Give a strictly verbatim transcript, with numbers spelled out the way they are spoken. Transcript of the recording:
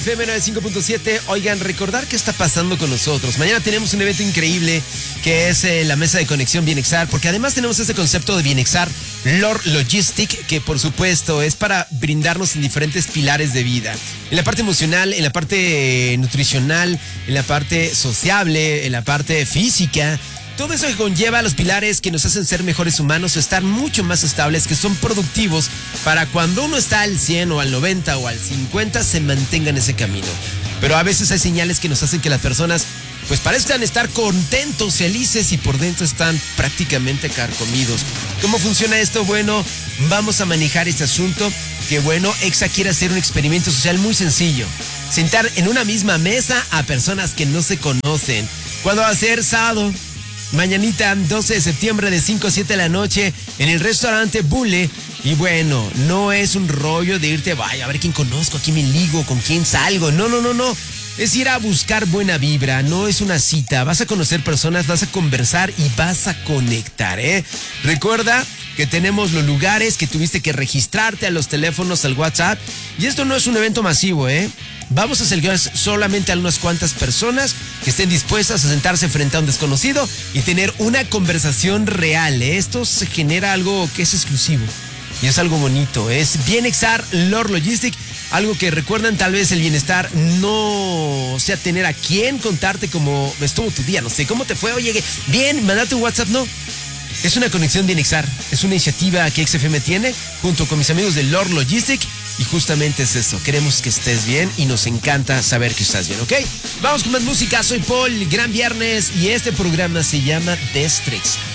F M noventa y cinco punto siete, oigan, recordar qué está pasando con nosotros. Mañana tenemos un evento increíble que es eh, la mesa de conexión Bienexar, porque además tenemos este concepto de Bienexar Lore Logistic, que por supuesto es para brindarnos en diferentes pilares de vida. En la parte emocional, en la parte eh, nutricional, en la parte sociable, en la parte física. Todo eso que conlleva los pilares que nos hacen ser mejores humanos o estar mucho más estables, que son productivos para cuando uno está al cien o al noventa o al cincuenta se mantenga en ese camino. Pero a veces hay señales que nos hacen que las personas pues parezcan estar contentos, felices y por dentro están prácticamente carcomidos. ¿Cómo funciona esto? Bueno, vamos a manejar este asunto que bueno, Exa quiere hacer un experimento social muy sencillo. Sentar en una misma mesa a personas que no se conocen. ¿Cuándo va a ser? Sábado. Mañanita, doce de septiembre de cinco a siete de la noche en el restaurante Bule. Y bueno, no es un rollo de irte, vaya, a ver quién conozco, a quién me ligo, con quién salgo. No, no, no, no. Es ir a buscar buena vibra, no es una cita. Vas a conocer personas, vas a conversar y vas a conectar, ¿eh? Recuerda que tenemos los lugares que tuviste que registrarte a los teléfonos, al WhatsApp. Y esto no es un evento masivo, ¿eh? Vamos a seleccionar solamente a unas cuantas personas que estén dispuestas a sentarse frente a un desconocido y tener una conversación real, ¿eh? Esto se genera algo que es exclusivo y es algo bonito. Es Bienexar Lore Logistic, algo que recuerdan tal vez el bienestar no sea tener a quién contarte cómo estuvo tu día, no sé, cómo te fue, oye, bien, mandate un WhatsApp, no. Es una conexión Bienexar, es una iniciativa que X F M tiene junto con mis amigos de Lore Logistic y justamente es eso, queremos que estés bien y nos encanta saber que estás bien, ¿ok? Vamos con más música, soy Paul, gran viernes y este programa se llama Destrix.